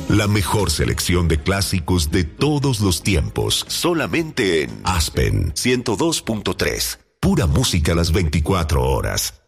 La mejor selección de clásicos de todos los tiempos, solamente en Aspen 102.3. Pura música las 24 horas.